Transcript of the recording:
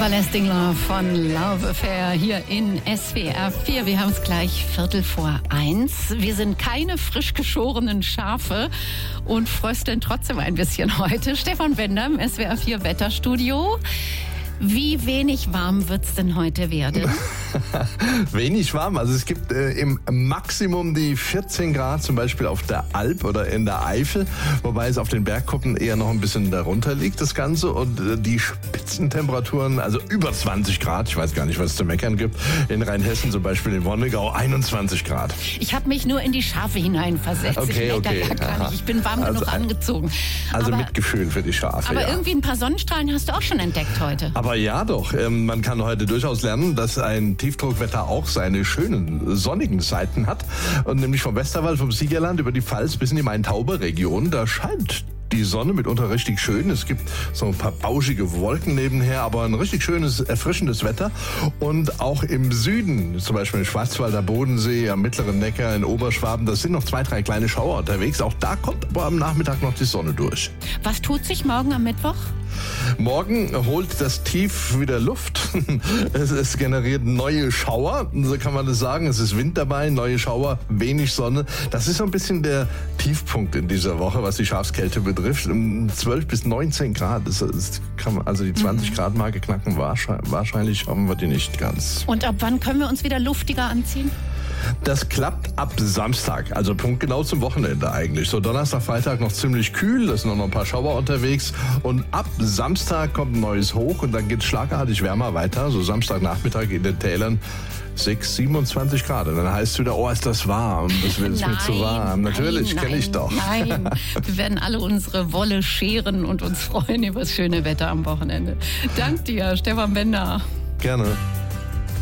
Everlasting Love von Love Affair hier in SWR 4. Wir haben es gleich 1:15. Wir sind keine frisch geschorenen Schafe und frösteln trotzdem ein bisschen heute. Stefan Bender im SWR 4 Wetterstudio. Wie wenig warm wird's denn heute werden? Wenig warm. Also es gibt im Maximum die 14 Grad, zum Beispiel auf der Alp oder in der Eifel, wobei es auf den Bergkuppen eher noch ein bisschen darunter liegt, das Ganze. Und die Spitzentemperaturen, also über 20 Grad, ich weiß gar nicht, was es zu meckern gibt, in Rheinhessen zum Beispiel in Wonnegau 21 Grad. Ich habe mich nur in die Schafe hineinversetzt. Okay. Ich bin warm genug angezogen. Also aber, Mitgefühl für die Schafe. Aber ja. Irgendwie ein paar Sonnenstrahlen hast du auch schon entdeckt heute. Aber ja doch, man kann heute durchaus lernen, dass ein Tiefdruckwetter auch seine schönen sonnigen Seiten hat. Und nämlich vom Westerwald, vom Siegerland über die Pfalz bis in die Main-Tauber-Region. Da scheint die Sonne mitunter richtig schön. Es gibt so ein paar bauschige Wolken nebenher, aber ein richtig schönes, erfrischendes Wetter. Und auch im Süden, zum Beispiel im Schwarzwalder Bodensee, am mittleren Neckar, in Oberschwaben, da sind noch 2, 3 kleine Schauer unterwegs. Auch da kommt aber am Nachmittag noch die Sonne durch. Was tut sich morgen am Mittwoch? Morgen holt das Tief wieder Luft. Es generiert neue Schauer, so kann man das sagen. Es ist Wind dabei, neue Schauer, wenig Sonne. Das ist so ein bisschen der Tiefpunkt in dieser Woche, was die Schafskälte betrifft. 12 bis 19 Grad. Das kann man, also die 20 Grad Marke knacken, wahrscheinlich haben wir die nicht ganz. Und ab wann können wir uns wieder luftiger anziehen? Das klappt ab Samstag, also punktgenau zum Wochenende eigentlich. So Donnerstag, Freitag noch ziemlich kühl, da sind noch ein paar Schauer unterwegs. Und ab Samstag kommt ein neues Hoch und dann geht es schlagartig wärmer weiter. So Samstagnachmittag in den Tälern 27 Grad. Und dann heißt es wieder, oh, ist das warm, das wird es mir zu warm. Natürlich, kenne ich doch. Nein, wir werden alle unsere Wolle scheren und uns freuen über das schöne Wetter am Wochenende. Dank dir, Stefan Bender. Gerne.